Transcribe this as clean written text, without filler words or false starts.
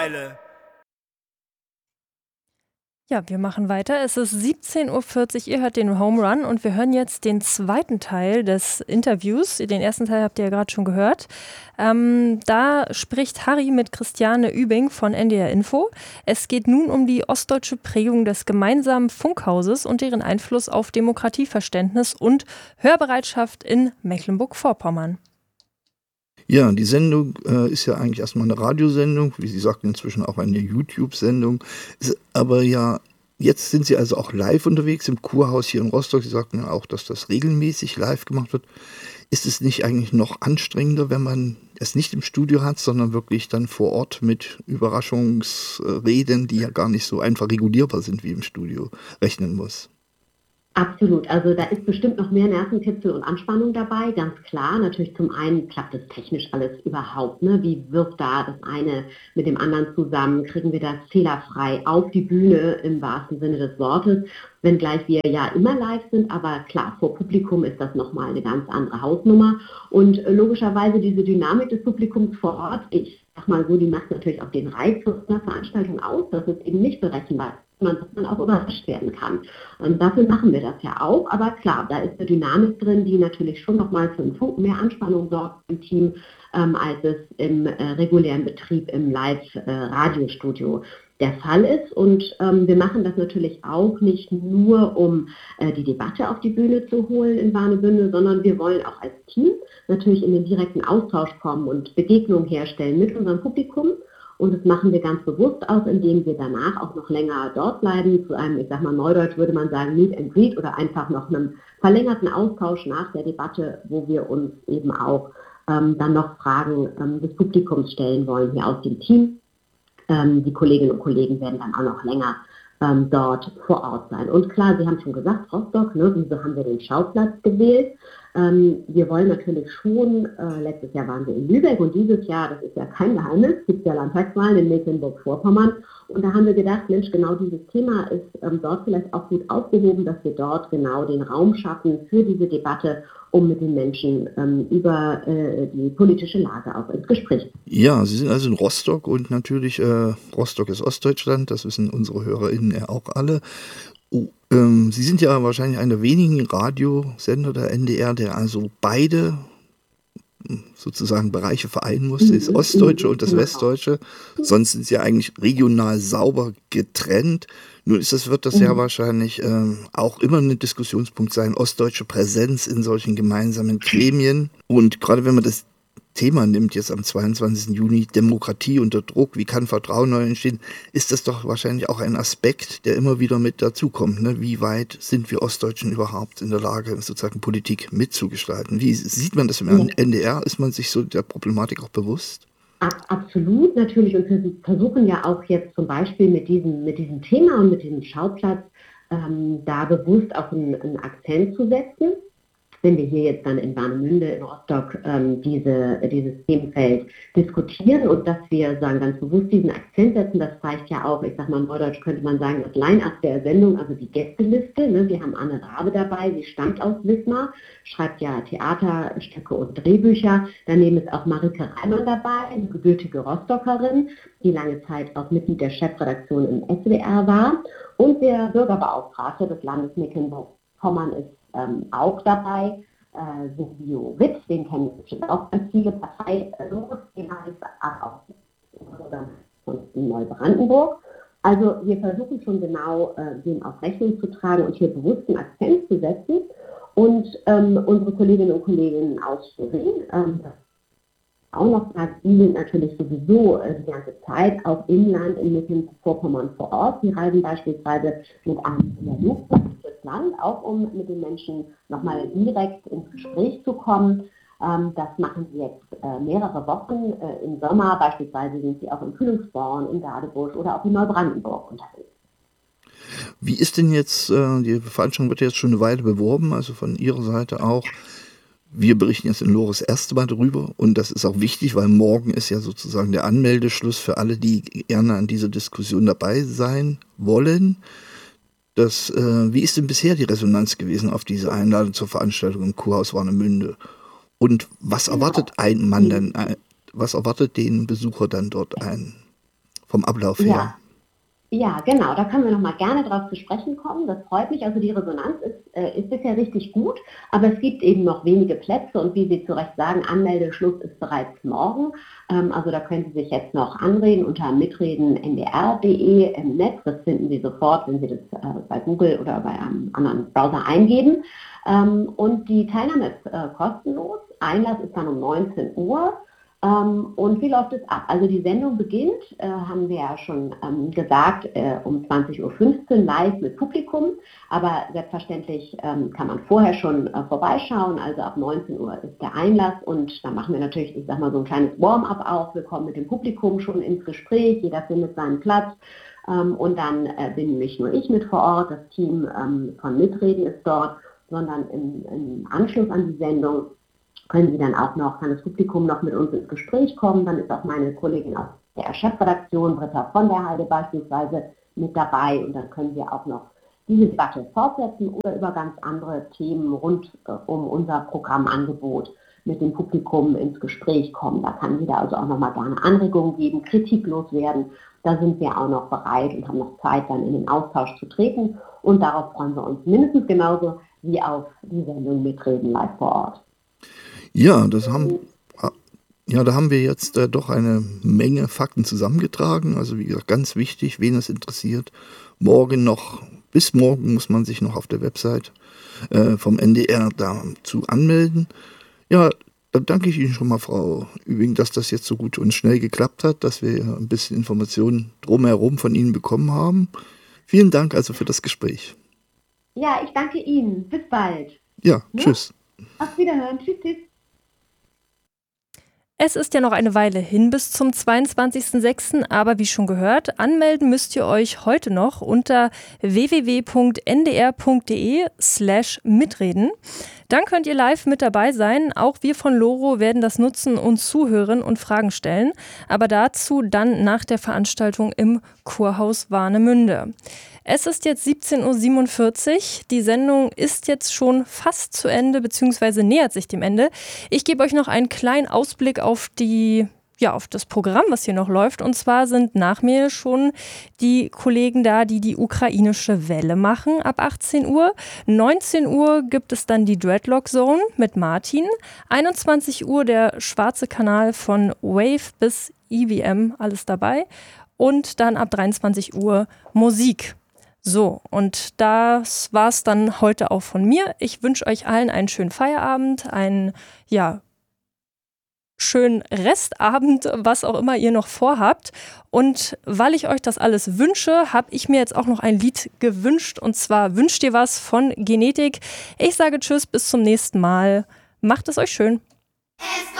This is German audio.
Schlagzeile. Ja, wir machen weiter. Es ist 17:40 Uhr, ihr hört den Home Run und wir hören jetzt den zweiten Teil des Interviews. Den ersten Teil habt ihr ja gerade schon gehört. Da spricht Harry mit Christiane Übing von NDR Info. Es geht nun um die ostdeutsche Prägung des gemeinsamen Funkhauses und deren Einfluss auf Demokratieverständnis und Hörbereitschaft in Mecklenburg-Vorpommern. Ja, die Sendung ist ja eigentlich erstmal eine Radiosendung, wie Sie sagten, inzwischen auch eine YouTube-Sendung. Aber ja, jetzt sind Sie also auch live unterwegs im Kurhaus hier in Rostock. Sie sagten ja auch, dass das regelmäßig live gemacht wird. Ist es nicht eigentlich noch anstrengender, wenn man es nicht im Studio hat, sondern wirklich dann vor Ort mit Überraschungsreden, die ja gar nicht so einfach regulierbar sind wie im Studio, rechnen muss? Absolut, also da ist bestimmt noch mehr Nervenkitzel und Anspannung dabei, ganz klar. Natürlich zum einen klappt es technisch alles überhaupt, ne? Wie wirkt da das eine mit dem anderen zusammen? Kriegen wir das fehlerfrei auf die Bühne im wahrsten Sinne des Wortes? Wenngleich wir ja immer live sind, aber klar, vor Publikum ist das nochmal eine ganz andere Hausnummer. Und logischerweise diese Dynamik des Publikums vor Ort, ich sag mal so, die macht natürlich auch den Reiz einer Veranstaltung aus, dass es eben nicht berechenbar ist. Dass man auch überrascht werden kann. Und dafür machen wir das ja auch. Aber klar, da ist eine Dynamik drin, die natürlich schon nochmal für einen Funken mehr Anspannung sorgt im Team, als es im regulären Betrieb im Live-Radiostudio der Fall ist. Und wir machen das natürlich auch nicht nur, um die Debatte auf die Bühne zu holen in Warnemünde, sondern wir wollen auch als Team natürlich in den direkten Austausch kommen und Begegnungen herstellen mit unserem Publikum. Und das machen wir ganz bewusst auch, indem wir danach auch noch länger dort bleiben, zu einem, ich sag mal neudeutsch würde man sagen, Meet and Greet oder einfach noch einem verlängerten Austausch nach der Debatte, wo wir uns eben auch dann noch Fragen des Publikums stellen wollen hier aus dem Team. Die Kolleginnen und Kollegen werden dann auch noch länger dort vor Ort sein. Und klar, Sie haben schon gesagt, Rostock, ne, wieso haben wir den Schauplatz gewählt? Wir wollen natürlich schon, letztes Jahr waren wir in Lübeck und dieses Jahr, das ist ja kein Geheimnis, gibt es ja Landtagswahlen in Mecklenburg-Vorpommern und da haben wir gedacht, Mensch, genau dieses Thema ist dort vielleicht auch gut aufgehoben, dass wir dort genau den Raum schaffen für diese Debatte, um mit den Menschen über die politische Lage auch ins Gespräch zu kommen. Ja, Sie sind also in Rostock und natürlich, Rostock ist Ostdeutschland, das wissen unsere HörerInnen ja auch alle. Sie sind ja wahrscheinlich einer der wenigen Radiosender der NDR, der also beide sozusagen Bereiche vereinen muss, das Ostdeutsche und das Westdeutsche. Sonst sind sie ja eigentlich regional sauber getrennt. Nun wird das ja wahrscheinlich auch immer ein Diskussionspunkt sein, ostdeutsche Präsenz in solchen gemeinsamen Gremien. Und gerade wenn man das Thema nimmt, jetzt am 22. Juni, Demokratie unter Druck, wie kann Vertrauen neu entstehen, ist das doch wahrscheinlich auch ein Aspekt, der immer wieder mit dazukommt. Ne? Wie weit sind wir Ostdeutschen überhaupt in der Lage, sozusagen Politik mitzugestalten? Wie sieht man das im NDR? Ist man sich so der Problematik auch bewusst? Absolut, natürlich. Und wir versuchen ja auch jetzt zum Beispiel mit diesem Thema und mit diesem Schauplatz da bewusst auch einen Akzent zu setzen. Wenn wir hier jetzt dann in Warnemünde, in Rostock, dieses Themenfeld diskutieren und dass wir sagen, ganz bewusst diesen Akzent setzen, das zeigt ja auch, ich sag mal, in Neudeutsch könnte man sagen, das Line-Up der Sendung, also die Gästeliste. Ne? Wir haben Anne Rabe dabei, sie stammt aus Wismar, schreibt ja Theaterstücke und Drehbücher. Daneben ist auch Marike Reimann dabei, eine gebürtige Rostockerin, die lange Zeit auch Mitglied der Chefredaktion im SWR war. Und der Bürgerbeauftragte des Landes Mecklenburg-Vorpommern ist auch dabei, Silvio Witt, den kennen bestimmt auch ganz viele Parteilos, aber auch von Neubrandenburg. Also wir versuchen schon genau dem auf Rechnung zu tragen und hier bewusst einen Akzent zu setzen und unsere Kolleginnen und Kollegen aus Schwerin, auch noch sagt, die sind natürlich sowieso die ganze Zeit auch im Land in Mecklenburg-Vorpommern vor Ort. Die reisen beispielsweise mit einem Dialog durchs Land, auch um mit den Menschen nochmal direkt ins Gespräch zu kommen. Das machen sie jetzt mehrere Wochen. Im Sommer beispielsweise sind sie auch in Kühlungsborn, in Gadebusch oder auch in Neubrandenburg unterwegs. Wie ist denn jetzt, die Veranstaltung wird jetzt schon eine Weile beworben, also von Ihrer Seite auch. Wir berichten jetzt in Loris erste Mal darüber und das ist auch wichtig, weil morgen ist ja sozusagen der Anmeldeschluss für alle, die gerne an dieser Diskussion dabei sein wollen. Wie ist denn bisher die Resonanz gewesen auf diese Einladung zur Veranstaltung im Kurhaus Warnemünde? Und was erwartet was erwartet den Besucher dann dort vom Ablauf her. Ja. Ja, genau, da können wir nochmal gerne drauf zu sprechen kommen. Das freut mich. Also die Resonanz ist bisher richtig gut, aber es gibt eben noch wenige Plätze und wie Sie zu Recht sagen, Anmeldeschluss ist bereits morgen. Also da können Sie sich jetzt noch anreden unter mitredenndr.de im Netz. Das finden Sie sofort, wenn Sie das bei Google oder bei einem anderen Browser eingeben. Und die Teilnahme ist kostenlos. Einlass ist dann um 19 Uhr. Und wie läuft es ab? Also die Sendung beginnt, haben wir ja schon gesagt, um 20.15 Uhr live mit Publikum. Aber selbstverständlich kann man vorher schon vorbeischauen. Also ab 19 Uhr ist der Einlass und da machen wir natürlich, ich sag mal, so ein kleines Warm-up auf. Wir kommen mit dem Publikum schon ins Gespräch, jeder findet seinen Platz. Und dann bin nicht nur ich mit vor Ort, das Team von Mitreden ist dort, sondern im Anschluss an die Sendung können Sie dann auch noch, kann das Publikum noch mit uns ins Gespräch kommen. Dann ist auch meine Kollegin aus der Chefredaktion, Britta von der Heide beispielsweise, mit dabei. Und dann können wir auch noch diese Debatte fortsetzen oder über ganz andere Themen rund um unser Programmangebot mit dem Publikum ins Gespräch kommen. Da kann jeder also auch nochmal gerne Anregungen geben, kritiklos werden. Da sind wir auch noch bereit und haben noch Zeit, dann in den Austausch zu treten. Und darauf freuen wir uns mindestens genauso wie auf die Sendung Mitreden live vor Ort. Ja, da haben wir jetzt doch eine Menge Fakten zusammengetragen. Also wie gesagt, ganz wichtig, wen es interessiert. Bis morgen muss man sich noch auf der Website vom NDR dazu anmelden. Ja, dann danke ich Ihnen schon mal, Frau Übing, dass das jetzt so gut und schnell geklappt hat, dass wir ein bisschen Informationen drumherum von Ihnen bekommen haben. Vielen Dank also für das Gespräch. Ja, ich danke Ihnen. Bis bald. Ja, tschüss. Auf Wiederhören. Tschüss, tschüss. Es ist ja noch eine Weile hin bis zum 22.06., aber wie schon gehört, anmelden müsst ihr euch heute noch unter www.ndr.de/mitreden. Dann könnt ihr live mit dabei sein. Auch wir von Loro werden das nutzen und zuhören und Fragen stellen. Aber dazu dann nach der Veranstaltung im Kurhaus Warnemünde. Es ist jetzt 17.47 Uhr. Die Sendung ist jetzt schon fast zu Ende, beziehungsweise nähert sich dem Ende. Ich gebe euch noch einen kleinen Ausblick auf das Programm, was hier noch läuft. Und zwar sind nach mir schon die Kollegen da, die die ukrainische Welle machen ab 18 Uhr. 19 Uhr gibt es dann die Dreadlock Zone mit Martin. 21 Uhr der schwarze Kanal von Wave bis EVM, alles dabei. Und dann ab 23 Uhr Musik. So, und das war's dann heute auch von mir. Ich wünsche euch allen einen schönen Feierabend, einen, schönen Restabend, was auch immer ihr noch vorhabt. Und weil ich euch das alles wünsche, habe ich mir jetzt auch noch ein Lied gewünscht. Und zwar Wünscht ihr was von Genetik. Ich sage Tschüss, bis zum nächsten Mal. Macht es euch schön.